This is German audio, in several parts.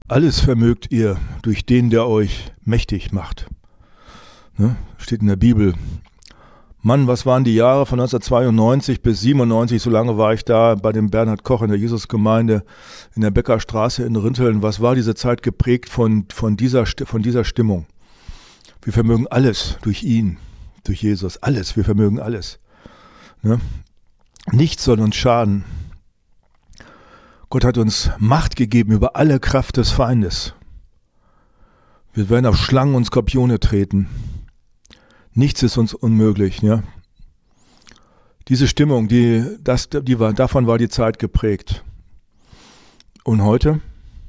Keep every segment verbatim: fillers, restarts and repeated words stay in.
Alles vermögt ihr durch den, der euch mächtig macht. Ne? Steht in der Bibel. Mann, was waren die Jahre von neunzehnhundertzweiundneunzig bis siebenundneunzig, so lange war ich da bei dem Bernhard Koch in der Jesusgemeinde in der Beckerstraße in Rinteln. Was war diese Zeit geprägt von, von, dieser, von dieser Stimmung? Wir vermögen alles durch ihn, durch Jesus, alles, wir vermögen alles. Ne? Nichts soll uns schaden. Gott hat uns Macht gegeben über alle Kraft des Feindes. Wir werden auf Schlangen und Skorpione treten. Nichts ist uns unmöglich. Ja? Diese Stimmung, die, das, die war, davon war die Zeit geprägt. Und heute?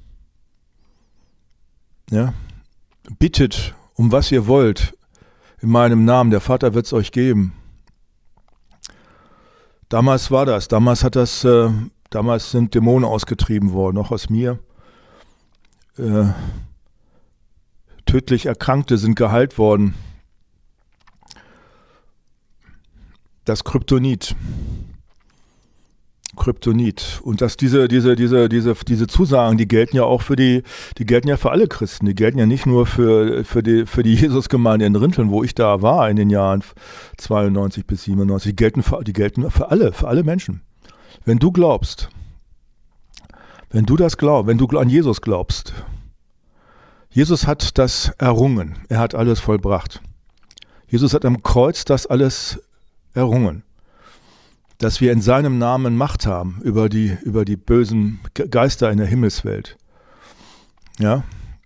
Ja? Bittet, um was ihr wollt, in meinem Namen. Der Vater wird es euch geben. Damals war das. Damals hat das... Äh, Damals sind Dämonen ausgetrieben worden, auch aus mir. Äh, tödlich Erkrankte sind geheilt worden. Das Kryptonit. Kryptonit. Und dass diese, diese, diese, diese, diese Zusagen, die gelten ja auch für die, die gelten ja für alle Christen. Die gelten ja nicht nur für, für die, für die Jesusgemeinde in Rinteln, wo ich da war in den Jahren zweiundneunzig bis siebenundneunzig. Die gelten für, die gelten für alle, für alle Menschen. Wenn du glaubst, wenn du das glaubst, wenn du an Jesus glaubst, Jesus hat das errungen, er hat alles vollbracht. Jesus hat am Kreuz das alles errungen, dass wir in seinem Namen Macht haben über die, über die bösen Geister in der Himmelswelt. Ja?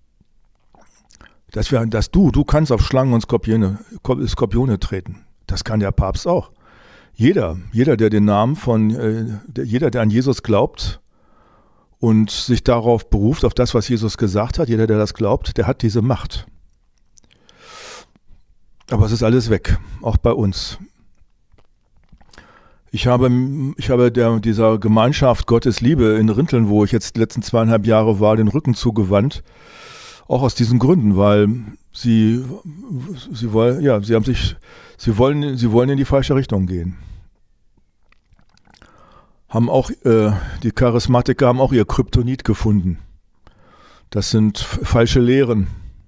Dass wir, dass du, du kannst auf Schlangen und Skorpione, Skorpione treten. Das kann der Papst auch. Jeder, jeder, der den Namen von, äh, der, jeder, der an Jesus glaubt und sich darauf beruft, auf das, was Jesus gesagt hat, jeder, der das glaubt, der hat diese Macht. Aber es ist alles weg, auch bei uns. Ich habe, ich habe der, dieser Gemeinschaft Gottes Liebe in Rinteln, wo ich jetzt die letzten zweieinhalb Jahre war, den Rücken zugewandt, auch aus diesen Gründen, weil sie, sie wollen, ja, sie haben sich, sie wollen, sie wollen in die falsche Richtung gehen. Haben auch, äh, die Charismatiker haben auch ihr Kryptonit gefunden. Das sind falsche Lehren.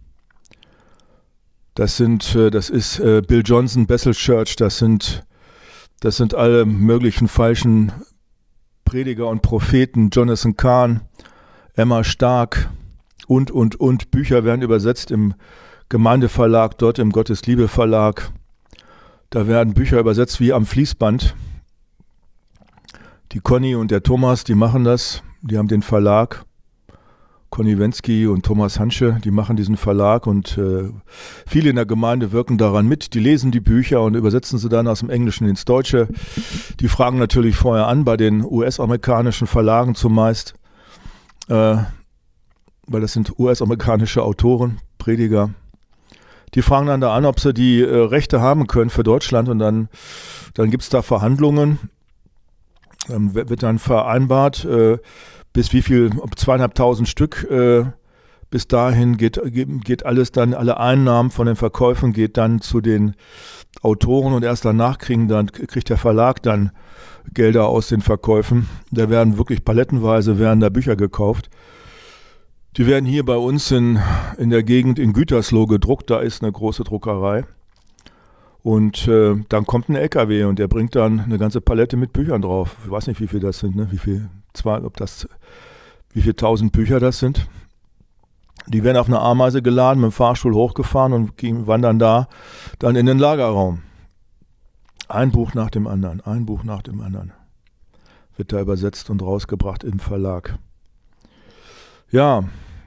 Das sind, äh, das ist äh, Bill Johnson, Bethel Church, das sind, das sind alle möglichen falschen Prediger und Propheten, Jonathan Cahn, Emma Stark und, und, und. Bücher werden übersetzt im Gemeindeverlag, dort im Gottesliebe Verlag. Da werden Bücher übersetzt wie am Fließband. Die Conny und der Thomas, die machen das. Die haben den Verlag. Conny Wensky und Thomas Hansche, die machen diesen Verlag und äh, viele in der Gemeinde wirken daran mit. Die lesen die Bücher und übersetzen sie dann aus dem Englischen ins Deutsche. Die fragen natürlich vorher an, bei den U S-amerikanischen Verlagen zumeist, äh, weil das sind U S-amerikanische Autoren, Prediger. Die fragen dann da an, ob sie die äh, Rechte haben können für Deutschland und dann, dann gibt es da Verhandlungen. Dann wird dann vereinbart, äh, bis wie viel, zweieinhalbtausend Stück, äh, bis dahin geht, geht alles dann, alle Einnahmen von den Verkäufen geht dann zu den Autoren und erst danach kriegen dann, kriegt der Verlag dann Gelder aus den Verkäufen. Da werden wirklich palettenweise werden da Bücher gekauft. Die werden hier bei uns in, in der Gegend in Gütersloh gedruckt, da ist eine große Druckerei. Und äh, dann kommt ein L K W und der bringt dann eine ganze Palette mit Büchern drauf. Ich weiß nicht, wie viel das sind, ne? Wie viel, zwar, ob das, wie viel tausend Bücher das sind. Die werden auf eine Ameise geladen, mit dem Fahrstuhl hochgefahren und gehen, wandern da dann in den Lagerraum. Ein Buch nach dem anderen, ein Buch nach dem anderen. Wird da übersetzt und rausgebracht im Verlag. Ja,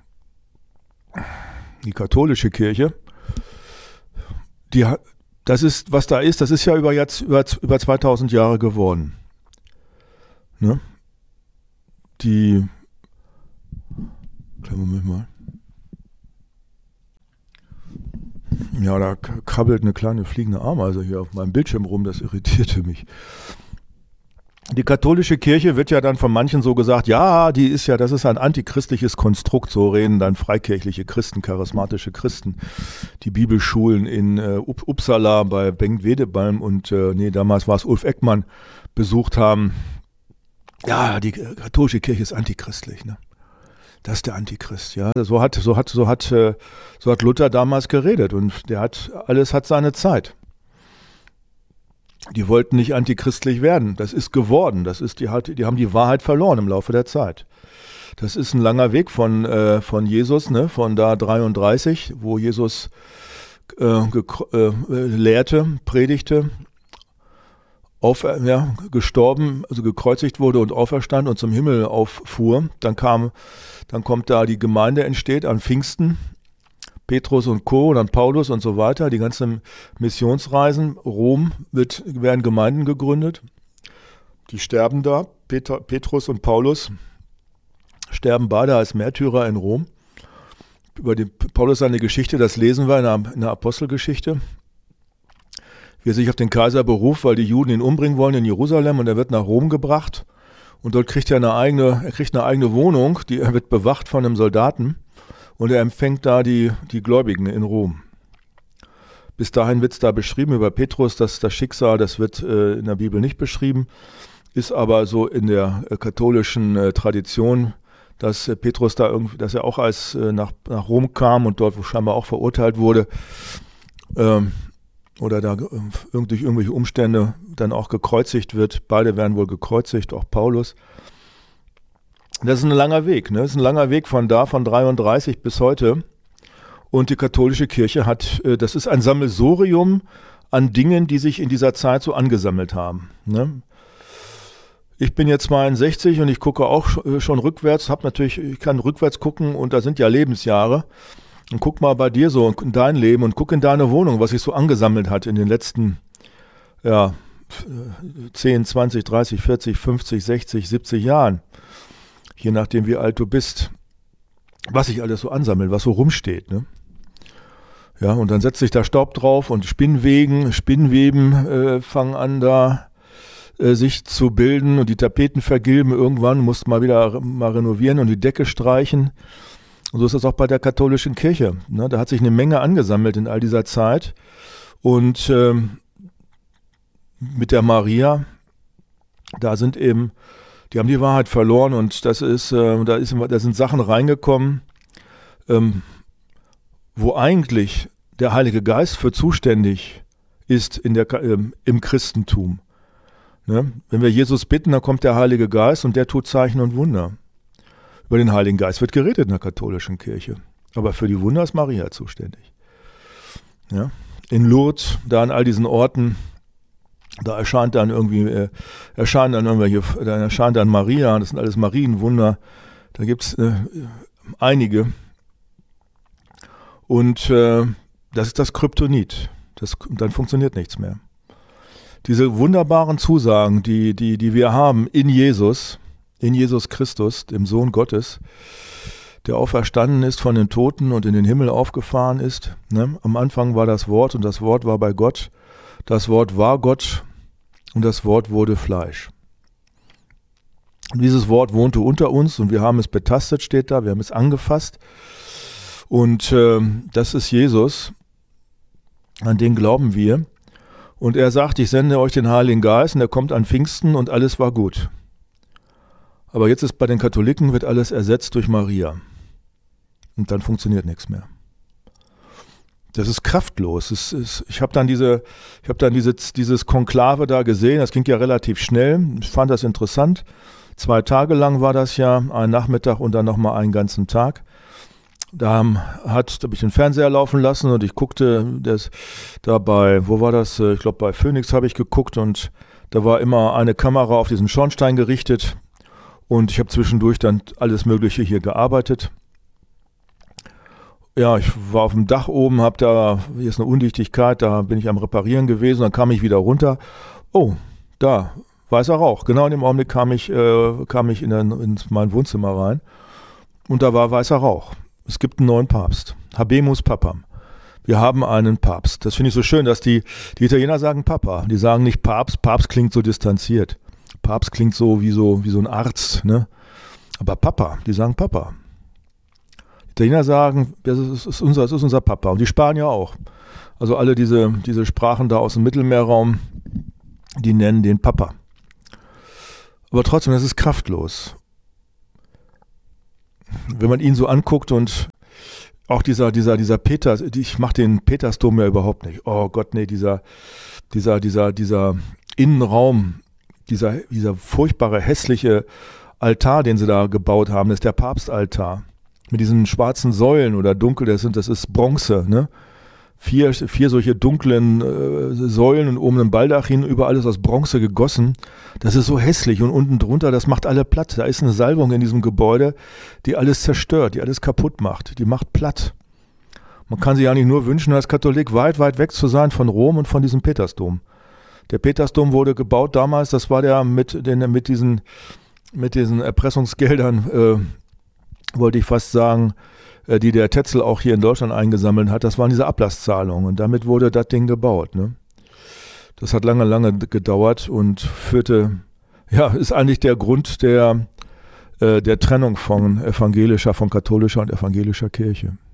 die katholische Kirche, die hat, das ist, was da ist, das ist ja über, jetzt, über, über zweitausend Jahre geworden. Ne? Die, kleinen Moment mal. Ja, da krabbelt eine kleine fliegende Ameise hier auf meinem Bildschirm rum, das irritierte mich. Die katholische Kirche wird ja dann von manchen so gesagt, ja, die ist ja, das ist ein antichristliches Konstrukt, so reden dann freikirchliche Christen, charismatische Christen, die Bibelschulen in äh, Uppsala bei Bengt Wedebalm und, äh, nee, damals war es Ulf Eckmann, besucht haben. Ja, die katholische Kirche ist antichristlich, ne? Das ist der Antichrist, ja. So hat, so hat, so hat, so hat Luther damals geredet und der hat, alles hat seine Zeit. Die wollten nicht antichristlich werden. Das ist geworden. Das ist, die, die haben die Wahrheit verloren im Laufe der Zeit. Das ist ein langer Weg von, äh, von Jesus, ne, von da dreiunddreißig, wo Jesus äh, äh, lehrte, predigte, auf, ja, gestorben, also gekreuzigt wurde und auferstand und zum Himmel auffuhr. Dann kam, dann kommt da die Gemeinde entsteht an Pfingsten, Petrus und Co. und dann Paulus und so weiter, die ganzen Missionsreisen. Rom wird, werden Gemeinden gegründet. Die sterben da, Peter, Petrus und Paulus sterben beide als Märtyrer in Rom. Über die, Paulus seine Geschichte, das lesen wir in der, in der Apostelgeschichte. Wie er sich auf den Kaiser beruft, weil die Juden ihn umbringen wollen in Jerusalem und er wird nach Rom gebracht und dort kriegt er eine eigene, er kriegt eine eigene Wohnung, die, er wird bewacht von einem Soldaten und er empfängt da die, die Gläubigen in Rom. Bis dahin wird es da beschrieben über Petrus, dass das Schicksal, das wird äh, in der Bibel nicht beschrieben, ist aber so in der äh, katholischen äh, Tradition, dass äh, Petrus da irgendwie, dass er auch als äh, nach, nach Rom kam und dort wo scheinbar auch verurteilt wurde, ähm, oder da durch irgendwelche Umstände dann auch gekreuzigt wird. Beide werden wohl gekreuzigt, auch Paulus. Das ist ein langer Weg, ne? Das ist ein langer Weg von da, von dreiunddreißig bis heute. Und die katholische Kirche hat, das ist ein Sammelsurium an Dingen, die sich in dieser Zeit so angesammelt haben, ne? Ich bin jetzt zweiundsechzig und ich gucke auch schon rückwärts, habe natürlich, ich kann rückwärts gucken und da sind ja Lebensjahre. Und guck mal bei dir so in dein Leben und guck in deine Wohnung, was sich so angesammelt hat in den letzten ja, zehn, zwanzig, dreißig, vierzig, fünfzig, sechzig, siebzig Jahren. Je nachdem, wie alt du bist. Was sich alles so ansammelt, was so rumsteht. Ne? Ja, und dann setzt sich da Staub drauf und Spinnweben, Spinnweben äh, fangen an da äh, sich zu bilden und die Tapeten vergilben. Irgendwann musst du mal wieder mal renovieren und die Decke streichen. Und so ist das auch bei der katholischen Kirche. Ne? Da hat sich eine Menge angesammelt in all dieser Zeit. Und ähm, mit der Maria, da sind eben, die haben die Wahrheit verloren und das ist, äh, da, ist da sind Sachen reingekommen, ähm, wo eigentlich der Heilige Geist für zuständig ist in der, ähm, im Christentum. Ne? Wenn wir Jesus bitten, dann kommt der Heilige Geist und der tut Zeichen und Wunder. Über den Heiligen Geist wird geredet in der katholischen Kirche. Aber für die Wunder ist Maria zuständig. Ja? In Lourdes, da an all diesen Orten, da erscheint dann irgendwie, äh, erscheinen dann irgendwelche, da erscheint dann Maria, das sind alles Marienwunder. Da gibt es äh, einige. Und äh, das ist das Kryptonit. Das, dann funktioniert nichts mehr. Diese wunderbaren Zusagen, die, die, die wir haben in Jesus, in Jesus Christus, dem Sohn Gottes, der auferstanden ist von den Toten und in den Himmel aufgefahren ist. Ne? Am Anfang war das Wort und das Wort war bei Gott. Das Wort war Gott und das Wort wurde Fleisch. Und dieses Wort wohnte unter uns und wir haben es betastet, steht da, wir haben es angefasst. Und äh, das ist Jesus, an den glauben wir. Und er sagt, ich sende euch den Heiligen Geist und er kommt an Pfingsten und alles war gut. Aber jetzt ist bei den Katholiken, wird alles ersetzt durch Maria. Und dann funktioniert nichts mehr. Das ist kraftlos. Es ist, ich habe dann, diese, ich hab dann diese, dieses Konklave da gesehen, das ging ja relativ schnell. Ich fand das interessant. Zwei Tage lang war das ja, ein Nachmittag und dann nochmal einen ganzen Tag. Da hat, da habe ich den Fernseher laufen lassen und ich guckte das dabei, wo war das? Ich glaube bei Phoenix habe ich geguckt und da war immer eine Kamera auf diesen Schornstein gerichtet. Und ich habe zwischendurch dann alles Mögliche hier gearbeitet. Ja, ich war auf dem Dach oben, habe da, hier ist eine Undichtigkeit, da bin ich am Reparieren gewesen, dann kam ich wieder runter. Oh, da, weißer Rauch. Genau in dem Augenblick kam ich, äh, kam ich in, den, in mein Wohnzimmer rein und da war weißer Rauch. Es gibt einen neuen Papst, Habemus Papam. Wir haben einen Papst. Das finde ich so schön, dass die, die Italiener sagen Papa. Die sagen nicht Papst, Papst klingt so distanziert. Papst klingt so wie so, wie so ein Arzt, ne? Aber Papa, die sagen Papa. Die Italiener sagen, das ist, ist, unser, das ist unser Papa. Und die Spanier auch. Also alle diese, diese Sprachen da aus dem Mittelmeerraum, die nennen den Papa. Aber trotzdem, das ist kraftlos. wenn man ihn so anguckt und auch dieser, dieser, dieser Peter, ich mache den Petersdom ja überhaupt nicht. Oh Gott, nee, dieser, dieser, dieser, dieser Innenraum, dieser, dieser furchtbare, hässliche Altar, den sie da gebaut haben, das ist der Papstaltar. Mit diesen schwarzen Säulen oder dunkel, das sind, das ist Bronze, ne? Vier, vier solche dunklen äh, Säulen und oben ein Baldachin, überall ist aus Bronze gegossen. Das ist so hässlich und unten drunter, das macht alle platt. Da ist eine Salbung in diesem Gebäude, die alles zerstört, die alles kaputt macht. Die macht platt. Man kann sich eigentlich nur wünschen, als Katholik weit, weit weg zu sein von Rom und von diesem Petersdom. Der Petersdom wurde gebaut damals, das war der mit, den, mit, diesen, mit diesen Erpressungsgeldern, äh, wollte ich fast sagen, die der Tetzel auch hier in Deutschland eingesammelt hat, das waren diese Ablasszahlungen und damit wurde das Ding gebaut. Ne? Das hat lange, lange gedauert und führte, ja, ist eigentlich der Grund der, äh, der Trennung von evangelischer, von katholischer und evangelischer Kirche.